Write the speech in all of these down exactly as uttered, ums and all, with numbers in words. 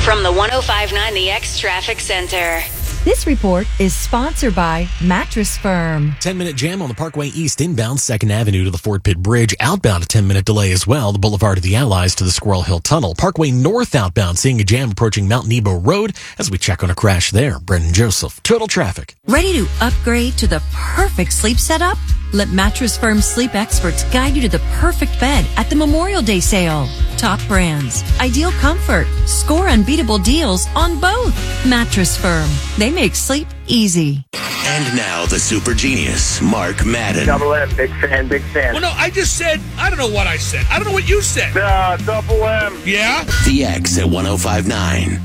From the one oh five point nine The X Traffic Center. This report is sponsored by Mattress Firm. ten-minute jam on the Parkway East inbound second Avenue to the Fort Pitt Bridge. Outbound a ten-minute delay as well. The Boulevard of the Allies to the Squirrel Hill Tunnel. Parkway North outbound seeing a jam approaching Mount Nebo Road as we check on a crash there. Brendan Joseph, Total Traffic. Ready to upgrade to the perfect sleep setup? Let Mattress Firm sleep experts guide you to the perfect bed at the Memorial Day sale. Top brands, ideal comfort, score unbeatable deals on both. Mattress Firm. They make sleep easy. And now the super genius, Mark Madden. Double M, big fan, big fan. Well, no, I just said, I don't know what I said. I don't know what you said. Uh, double M. Yeah? The X at one oh five point nine.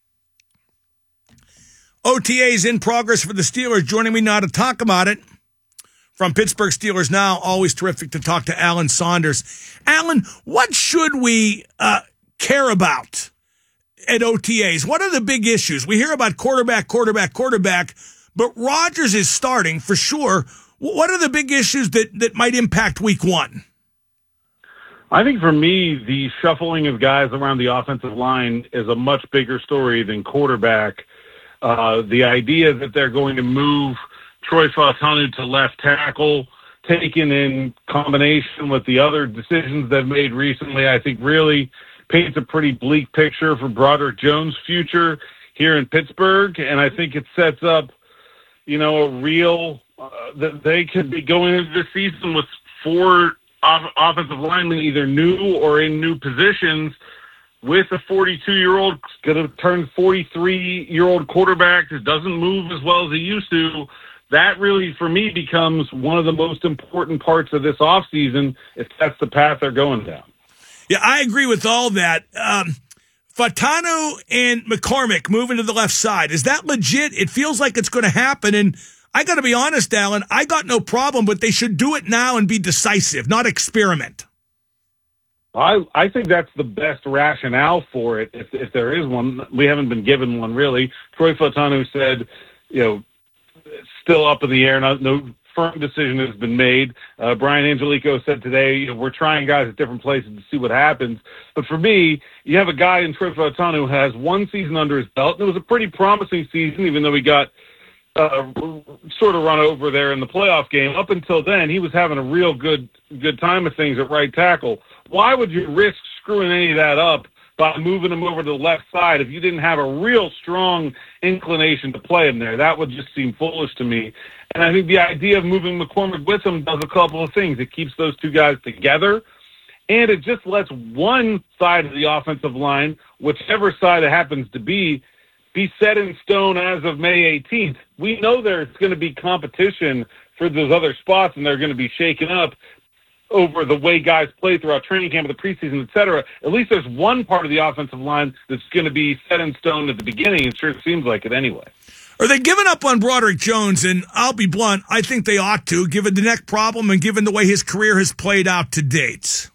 O T As in progress for the Steelers. Joining me now to talk about it from Pittsburgh Steelers Now. Always terrific to talk to Alan Saunders. Alan, what should we uh, care about at O T As? What are the big issues? We hear about quarterback, quarterback, quarterback, but Rodgers is starting for sure. What are the big issues that, that might impact week one? I think for me, the shuffling of guys around the offensive line is a much bigger story than quarterback. Uh, the idea that they're going to move Troy Fautanu to left tackle, taken in combination with the other decisions they've made recently, I think really paints a pretty bleak picture for Broderick Jones' future here in Pittsburgh. And I think it sets up, you know, a real, uh, that they could be going into this season with four off- offensive linemen, either new or in new positions, with a forty-two-year-old going to turn forty-three-year-old quarterback that doesn't move as well as he used to. That really, for me, becomes one of the most important parts of this offseason if that's the path they're going down. Yeah, I agree with all that. Um, Fautanu and McCormick moving to the left side. Is that legit? It feels like it's going to happen. And I got to be honest, Alan, I got no problem, but they should do it now and be decisive, not experiment. I, I think that's the best rationale for it, if, if there is one. We haven't been given one, really. Troy Fautanu said, you know, it's still up in the air. No, no firm decision has been made. Uh, Brian Angelico said today, you know, we're trying guys at different places to see what happens. But for me, you have a guy in Troy Fautanu who has one season under his belt, and it was a pretty promising season, even though he got uh, sort of run over there in the playoff game. Up until then, he was having a real good good time of things at right tackle. Why would you risk screwing any of that up by moving him over to the left side if you didn't have a real strong inclination to play him there? That would just seem foolish to me. And I think the idea of moving McCormick with him does a couple of things. It keeps those two guys together, and it just lets one side of the offensive line, whichever side it happens to be, be set in stone as of May eighteenth. We know there's going to be competition for those other spots, and they're going to be shaken up over the way guys play throughout training camp, the preseason, et cetera. At least there's one part of the offensive line that's going to be set in stone at the beginning. It sure seems like it anyway. Are they giving up on Broderick Jones? And I'll be blunt, I think they ought to, given the neck problem and given the way his career has played out to date.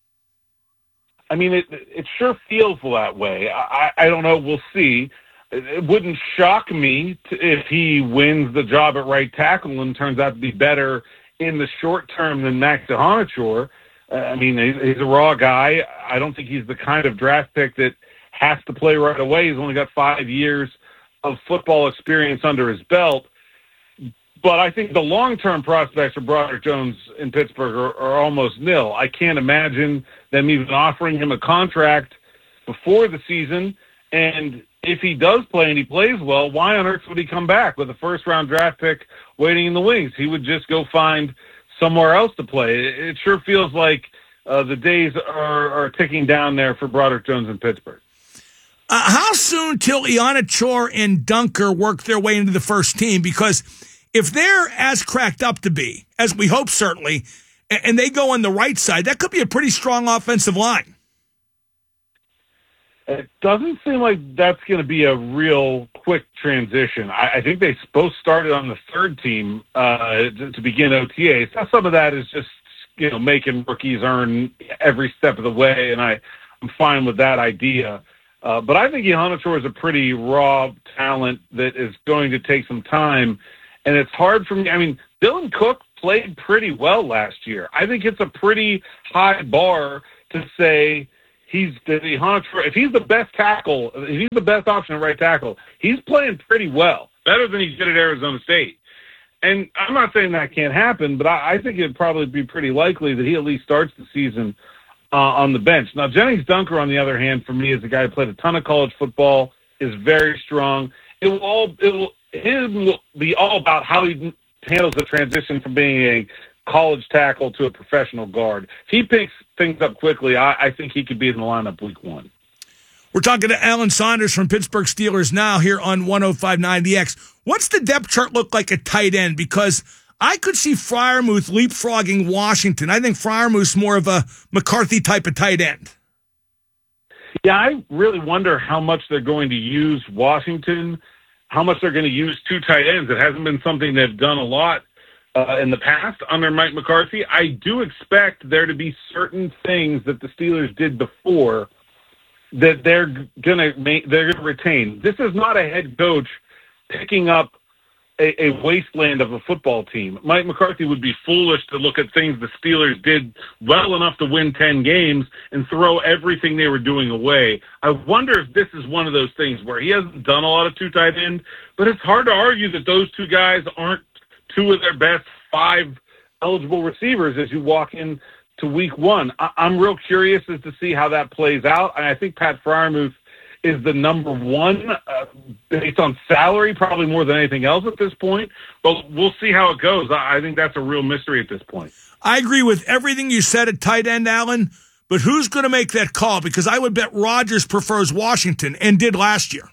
I mean, it it sure feels that way. I, I don't know. We'll see. It wouldn't shock me to, if he wins the job at right tackle and turns out to be better in the short term than Max DeHonachor. Uh, I mean, he's, he's a raw guy. I don't think he's the kind of draft pick that has to play right away. He's only got five years of football experience under his belt. But I think the long-term prospects for Broderick Jones in Pittsburgh are, are almost nil. I can't imagine them even offering him a contract before the season. And if he does play and he plays well, why on earth would he come back with a first-round draft pick waiting in the wings? He would just go find somewhere else to play. It sure feels like uh, the days are, are ticking down there for Broderick Jones in Pittsburgh. Uh, how soon till Iannachor and Dunker work their way into the first team? Because if they're as cracked up to be, as we hope certainly, and, and they go on the right side, that could be a pretty strong offensive line. It doesn't seem like that's going to be a real quick transition. I, I think they both started on the third team uh, to, to begin O T As. Now, some of that is just, you know, making rookies earn every step of the way, and I, I'm fine with that idea. Uh, but I think Iannachor is a pretty raw talent that is going to take some time, and it's hard for me. I mean, Dylan Cook played pretty well last year. I think it's a pretty high bar to say he's the hunter for, if he's the best tackle, if he's the best option at right tackle, he's playing pretty well, better than he did at Arizona State. And I'm not saying that can't happen, but I, I think it'd probably be pretty likely that he at least starts the season uh, on the bench. Now, Jennings Dunker, on the other hand, for me, is a guy who played a ton of college football, is very strong. It will all it will, it will be all about how he handles the transition from being a college tackle to a professional guard. If he picks things up quickly, I, I think he could be in the lineup week one. We're talking to Alan Saunders from Pittsburgh Steelers Now here on one oh five point nine The X. What's the depth chart look like at tight end? Because I could see Freiermuth leapfrogging Washington. I think Freiermuth's more of a McCarthy type of tight end. Yeah, I really wonder how much they're going to use Washington, how much they're going to use two tight ends. It hasn't been something they've done a lot uh, in the past under Mike McCarthy. I do expect there to be certain things that the Steelers did before that they're gonna make, they're gonna retain. This is not a head coach picking up a, a wasteland of a football team. Mike McCarthy would be foolish to look at things the Steelers did well enough to win ten games and throw everything they were doing away. I wonder if this is one of those things where he hasn't done a lot of two tight end, but it's hard to argue that those two guys aren't two of their best five eligible receivers as you walk in to week one. I- I'm real curious as to see how that plays out. And I think Pat Freiermuth is the number one uh, based on salary, probably more than anything else at this point. But we'll see how it goes. I, I think that's a real mystery at this point. I agree with everything you said at tight end, Alan, but who's going to make that call? Because I would bet Rodgers prefers Washington and did last year.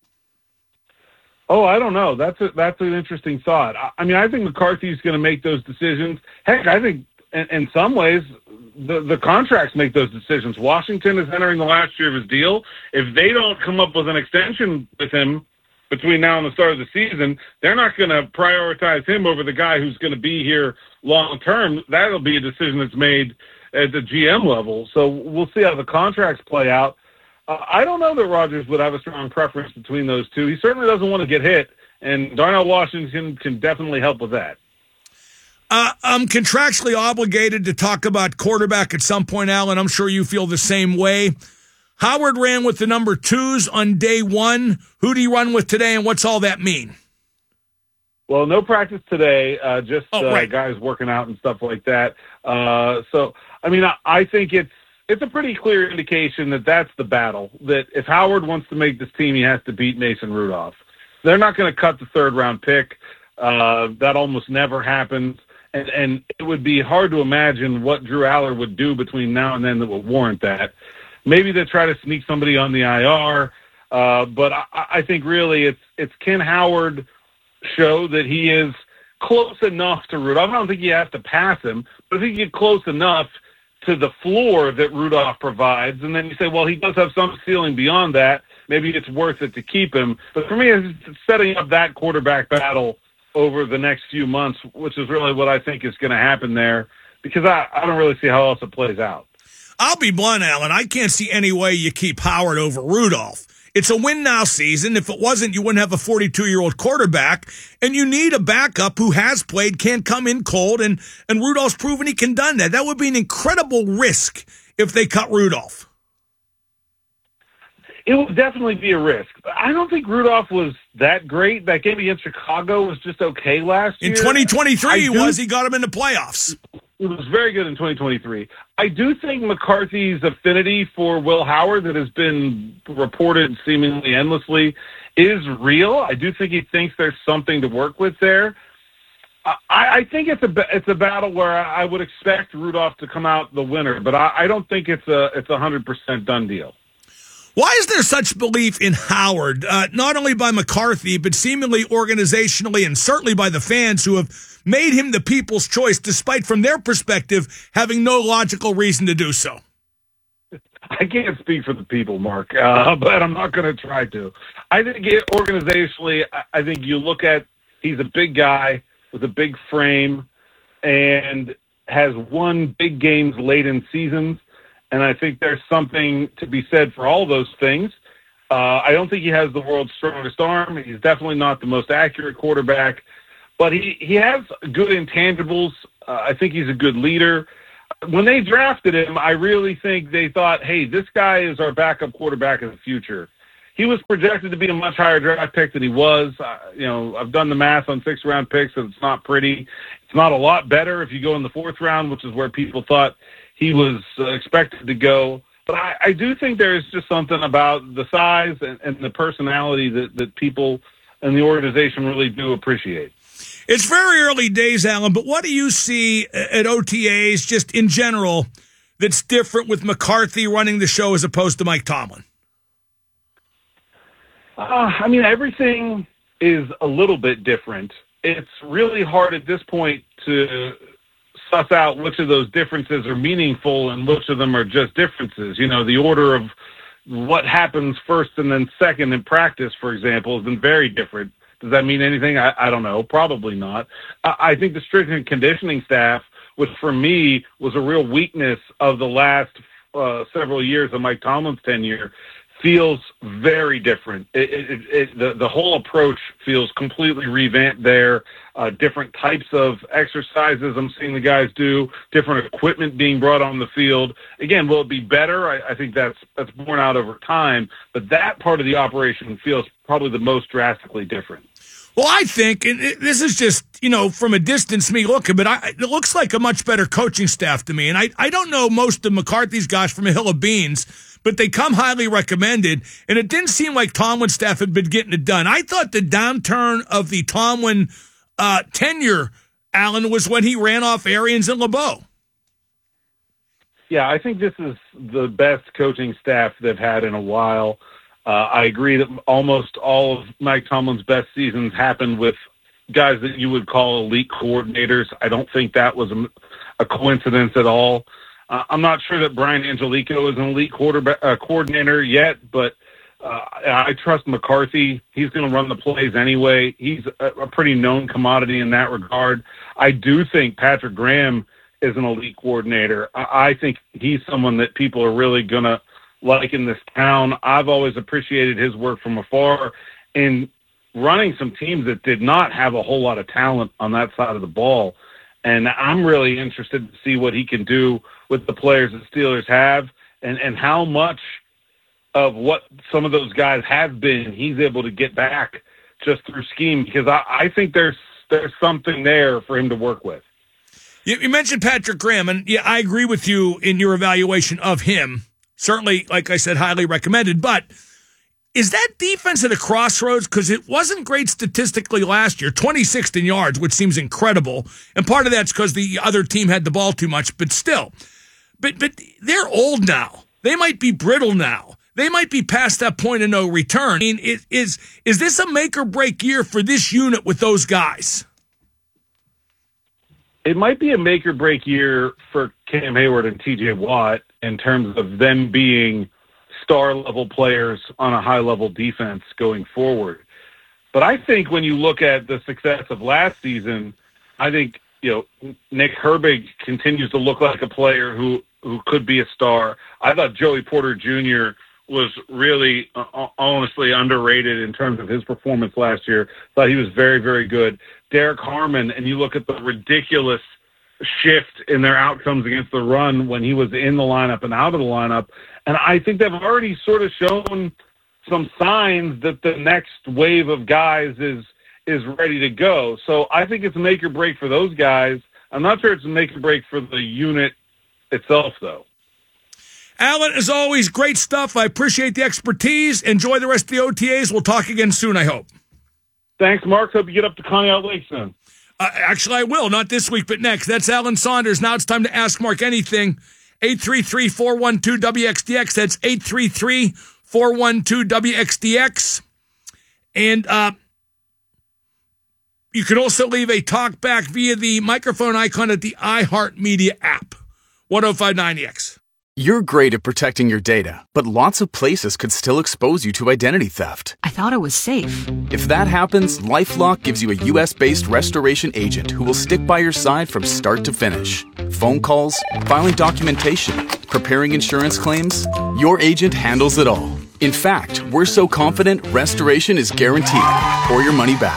Oh, I don't know. That's a, that's an interesting thought. I, I mean, I think McCarthy's going to make those decisions. Heck, I think in, in some ways the, the contracts make those decisions. Washington is entering the last year of his deal. If they don't come up with an extension with him between now and the start of the season, they're not going to prioritize him over the guy who's going to be here long term. That'll be a decision that's made at the G M level. So we'll see how the contracts play out. Uh, I don't know that Rodgers would have a strong preference between those two. He certainly doesn't want to get hit, and Darnell Washington can definitely help with that. Uh, I'm contractually obligated to talk about quarterback at some point, Alan. I'm sure you feel the same way. Howard ran with the number twos on day one. Who do you run with today, and what's all that mean? Well, no practice today, uh, just oh, uh, right. guys working out and stuff like that. Uh, so, I mean, I, I think it's it's a pretty clear indication that that's the battle, that if Howard wants to make this team, he has to beat Mason Rudolph. They're not going to cut the third-round pick. Uh, that almost never happens. And, and it would be hard to imagine what Drew Aller would do between now and then that would warrant that. Maybe they try to sneak somebody on the I R, uh, but I, I think really it's it's can Howard show that he is close enough to Rudolph. I don't think you have to pass him, but if he get close enough to the floor that Rudolph provides, and then you say, well, he does have some ceiling beyond that, maybe it's worth it to keep him. But for me, it's setting up that quarterback battle over the next few months, which is really what I think is going to happen there, because I, I don't really see how else it plays out. I'll be blunt, Alan. I can't see any way you keep Howard over Rudolph. It's a win-now season. If it wasn't, you wouldn't have a forty-two-year-old quarterback, and you need a backup who has played, can't come in cold, and, and Rudolph's proven he can do that. That would be an incredible risk if they cut Rudolph. It would definitely be a risk. I don't think Rudolph was that great. That game against Chicago was just okay last year. In twenty twenty-three, I he do, was. He got him in the playoffs. It was very good in twenty twenty-three. I do think McCarthy's affinity for Will Howard that has been reported seemingly endlessly is real. I do think he thinks there's something to work with there. I, I think it's a it's a battle where I would expect Rudolph to come out the winner, but I, I don't think it's a it's a hundred percent done deal. Why is there such belief in Howard, uh, not only by McCarthy, but seemingly organizationally and certainly by the fans who have made him the people's choice, despite, from their perspective, having no logical reason to do so? I can't speak for the people, Mark, uh, but I'm not going to try to. I think it, organizationally, I think you look at he's a big guy with a big frame and has won big games late in seasons. And I think there's something to be said for all those things. Uh, I don't think he has the world's strongest arm. He's definitely not the most accurate quarterback, but he, he has good intangibles. Uh, I think he's a good leader. when they drafted him, I really think they thought, hey, this guy is our backup quarterback of the future. He was projected to be a much higher draft pick than he was. Uh, you know, I've done the math on six-round picks, and it's not pretty. It's not a lot better if you go in the fourth round, which is where people thought he was uh, expected to go. But I, I do think there's just something about the size and, and the personality that, that people in the organization really do appreciate. It's very early days, Alan, but what do you see at O T As just in general that's different with McCarthy running the show as opposed to Mike Tomlin? Uh, I mean, everything is a little bit different. It's really hard at this point to suss out which of those differences are meaningful and which of them are just differences. You know, the order of what happens first and then second in practice, for example, has been very different. Does that mean anything? I, I don't know. Probably not. I, I think the strength and conditioning staff, which for me was a real weakness of the last uh, several years of Mike Tomlin's tenure, feels very different. It, it, it, the, the whole approach feels completely revamped there. Uh, different types of exercises I'm seeing the guys do, different equipment being brought on the field. Again, will it be better? I, I think that's that's borne out over time, but that part of the operation feels probably the most drastically different. Well, I think, and this is just, you know, from a distance me looking, but I, it looks like a much better coaching staff to me. And I, I don't know most of McCarthy's guys from a hill of beans, but they come highly recommended, and it didn't seem like Tomlin's staff had been getting it done. I thought the downturn of the Tomlin uh, tenure, Alan, was when he ran off Arians and LeBeau. Yeah, I think this is the best coaching staff they've had in a while. Uh, I agree that almost all of Mike Tomlin's best seasons happened with guys that you would call elite coordinators. I don't think that was a, a coincidence at all. Uh, I'm not sure that Brian Angelico is an elite quarterback uh, coordinator yet, but uh, I trust McCarthy. He's going to run the plays anyway. He's a, a pretty known commodity in that regard. I do think Patrick Graham is an elite coordinator. I, I think he's someone that people are really going to like in this town. I've always appreciated his work from afar in running some teams that did not have a whole lot of talent on that side of the ball. And I'm really interested to see what he can do with the players the Steelers have and, and how much of what some of those guys have been he's able to get back just through scheme, because I, I think there's there's something there for him to work with. You, you mentioned Patrick Graham, and yeah, I agree with you in your evaluation of him. Certainly, like I said, highly recommended. But is that defense at a crossroads? Because it wasn't great statistically last year, twenty-sixth in yards, which seems incredible. And part of that's because the other team had the ball too much, but still. But but they're old now. They might be brittle now. They might be past that point of no return. I mean, it, is, is this a make-or-break year for this unit with those guys? It might be a make-or-break year for Cam Hayward and T J Watt in terms of them being star-level players on a high-level defense going forward. But I think when you look at the success of last season, I think, you know, Nick Herbig continues to look like a player who, who could be a star. I thought Joey Porter Junior was really uh, honestly underrated in terms of his performance last year. Thought he was very, very good. Derek Harmon, and you look at the ridiculous shift in their outcomes against the run when he was in the lineup and out of the lineup. And I think they've already sort of shown some signs that the next wave of guys is is ready to go. So I think it's a make or break for those guys. I'm not sure it's a make or break for the unit itself, though. Alan, as always, great stuff. I appreciate the expertise. Enjoy the rest of the O T As. We'll talk again soon, I hope. Thanks, Mark. Hope you get up to Conneaut Lake soon. Uh, actually, I will. Not this week, but next. That's Alan Saunders. Now it's time to ask Mark anything. eight three three, four one two, W X D X. That's eight three three, four one two, W X D X. And uh, you can also leave a talk back via the microphone icon at the iHeartMedia app. one oh five nine E X. You're great at protecting your data, but lots of places could still expose you to identity theft. I thought it was safe. If that happens, LifeLock gives you a U S-based restoration agent who will stick by your side from start to finish. Phone calls, filing documentation, preparing insurance claims, your agent handles it all. In fact, we're so confident restoration is guaranteed or your money back.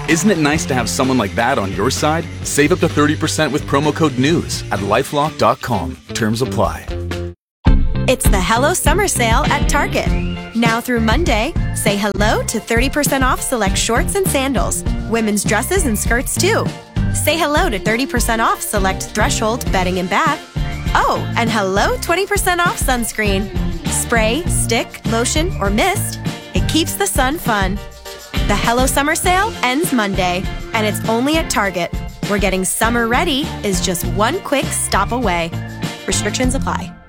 Isn't it nice to have someone like that on your side? Save up to thirty percent with promo code NEWS at lifelock dot com. Terms apply. It's the Hello Summer Sale at Target. Now through Monday, say hello to thirty percent off select shorts and sandals, women's dresses and skirts too. Say hello to thirty percent off select Threshold bedding and bath. Oh, and hello twenty percent off sunscreen. Spray, stick, lotion, or mist. It keeps the sun fun. The Hello Summer Sale ends Monday, and it's only at Target, where getting summer ready is just one quick stop away. Restrictions apply.